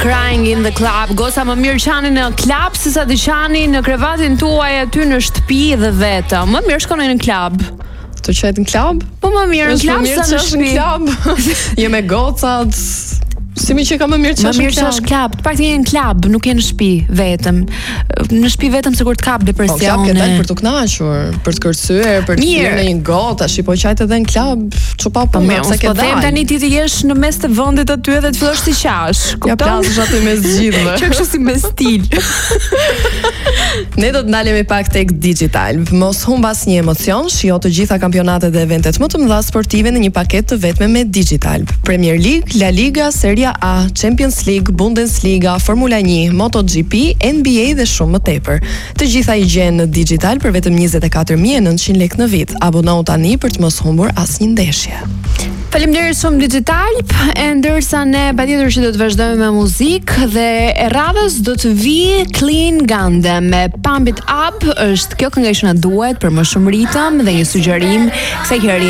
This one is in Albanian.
Crying in the Club. Gosa më mirë qani në klub se sa të qani në krevatin tuaj aty në shtëpi dhe vetëm. Më mirë shkoni në klub. Të qetë në klub? Po më mirë në klub sa në shtëpi. Je me gocat. Si mi që ka më mirë që është klub. Të pak të je në klub, nuk je në shtëpi vetëm. Në shtëpi vetëm sikur të kap depresione. Po klub ke dalë për të kënaqur, për të kërcyer, për të qenë në një gotë, tash po qajtë edhe në klub, çupa po më pse ke dalë. Po them tani ti të jesh në mes të vendit aty edhe të fillosh të qash. Ja plasësh aty mes gjithëve. Që kështu si me stil. Ne do të ndalemi pak tek digital. Mos humb asnjë emocion, shijo të gjitha kampionatet dhe eventet më të mëdha sportive në një paketë të vetme me digital. Premier League, La Liga, Serie A, Champions League, Bundesliga, Formula 1, MotoGP, NBA dhe shumë më tepër. Të gjitha i gjen në digital për vetëm 24.900 lekë në vit. Abonohu tani për të mos humbur asnjë ndeshje. Faleminderit shumë Digital, e ndërsa ne patjetër që do të vazhdojmë me muzikë dhe e radhës do të vi Clean Gundam me Pump It Up, është kjo këngë që na duhet për më shumë ritëm dhe një sugjerim kësaj herë